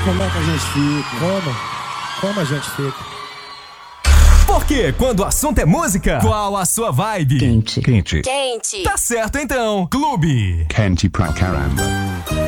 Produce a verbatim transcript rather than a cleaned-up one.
Como é que a gente fica? Como? Como a gente fica? Porque quando o assunto é música, qual a sua vibe? Quente. Quente. Quente. Tá certo então, Clube. Quente pra caramba.